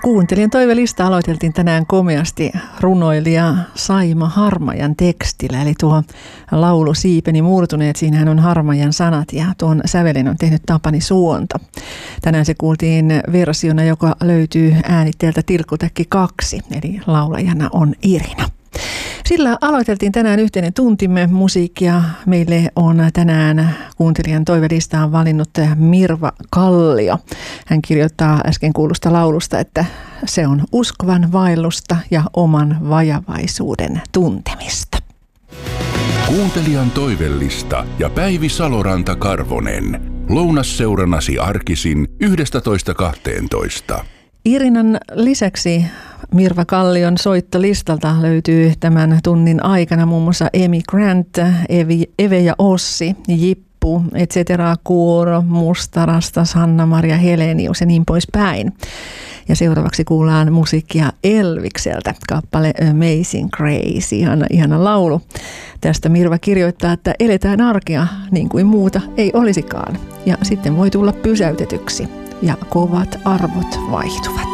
Kuuntelijan toivelista aloiteltiin tänään komeasti runoilija Saima Harmajan tekstillä, eli tuo laulu Siipeni murtuneet, siinähän on Harmajan sanat ja tuon sävelen on tehnyt Tapani Suonto. Tänään se kuultiin versiona, joka löytyy äänitteeltä Tilkkutäkki 2, eli laulajana on Irina. Sillä aloiteltiin tänään yhteinen tuntimme musiikkia. Meille on tänään kuuntelijan toivelistaan valinnut Mirva Kallio. Hän kirjoittaa äsken kuulusta laulusta, että se on uskovan vaellusta ja oman vajavaisuuden tuntemista. Kuuntelijan toivellista ja Päivi Saloranta-Karvonen. Lounasseurannasi arkisin 11.12. Irinan lisäksi Mirva Kallion soittolistalta löytyy tämän tunnin aikana muun muassa Emi Grant, Eve ja Ossi, Jippu, etc. Kuoro, Mustarastas, Hanna-Maria Helenius ja niin poispäin. Ja seuraavaksi kuullaan musiikkia Elvikseltä, kappale Amazing Grace, ihana laulu. Tästä Mirva kirjoittaa, että eletään arkea niin kuin muuta ei olisikaan. Ja sitten voi tulla pysäytetyksi ja kovat arvot vaihtuvat.